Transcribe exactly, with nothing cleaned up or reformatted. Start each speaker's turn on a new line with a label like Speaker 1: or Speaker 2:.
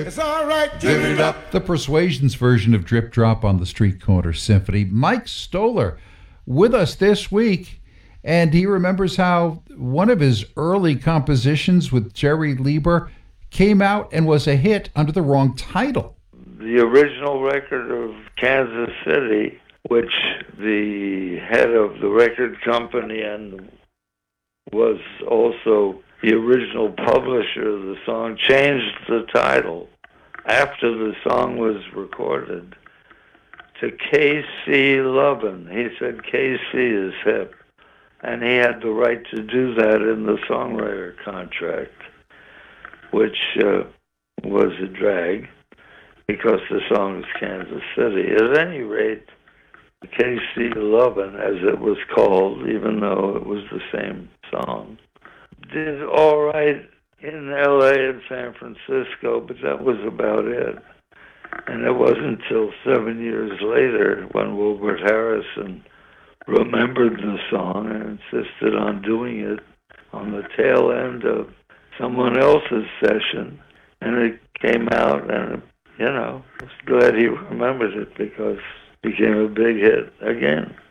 Speaker 1: It's all right, drip it up.
Speaker 2: The Persuasions version of Drip Drop on the Street Corner Symphony. Mike Stoller with us this week, and he remembers how one of his early compositions with Jerry Lieber came out and was a hit under the wrong title.
Speaker 3: The original record of Kansas City, which the head of the record company and was also the original publisher of the song, changed the title after the song was recorded to K C Lovin'. He said K C is hip, and he had the right to do that in the songwriter contract, which uh, was a drag because the song is Kansas City. At any rate, K C Lovin', as it was called, even though it was the same song, did all right in L A and San Francisco, but that was about it. And it wasn't until seven years later when Wilbert Harrison remembered the song and insisted on doing it on the tail end of someone else's session. And it came out, and, you know, I was glad he remembered it because it became a big hit again.